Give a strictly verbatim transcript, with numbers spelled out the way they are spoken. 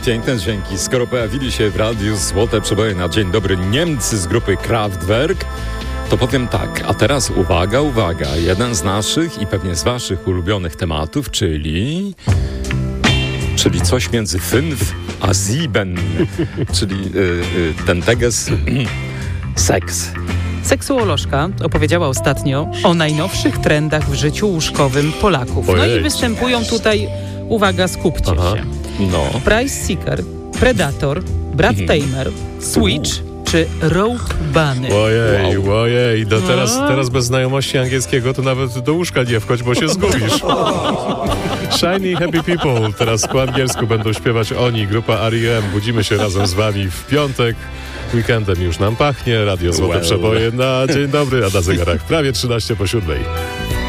piękne dźwięki. Skoro pojawili się w radiu złote przeboje na dzień dobry Niemcy z grupy Kraftwerk, to powiem tak, a teraz uwaga, uwaga, jeden z naszych i pewnie z waszych ulubionych tematów, czyli... czyli coś między fünf a sieben, czyli y, y, ten teges seks. Seksuolożka opowiedziała ostatnio o najnowszych trendach w życiu łóżkowym Polaków. No Ojej. i występują tutaj, uwaga, skupcie Aha. się. No. Price Seeker, Predator, Brad Tamer, Switch czy Rope Bunny. Ojej, Wow. ojej, do teraz, teraz bez znajomości angielskiego to nawet do łóżka nie wchodź, bo się zgubisz. Shiny Happy People, teraz po angielsku będą śpiewać oni, grupa R E M. Budzimy się razem z wami w piątek. Weekendem już nam pachnie, Radio Złote Well. Przeboje na dzień dobry, a na zegarach prawie trzynaście po siódmej.